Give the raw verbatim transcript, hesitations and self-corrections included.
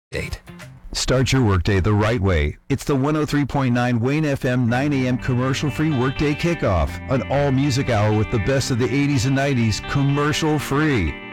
Date. Start your workday the right way. It's the one oh three point nine Wayne F M nine a.m. commercial-free workday kickoff. An all-music hour with the best of the eighties and nineties commercial-free.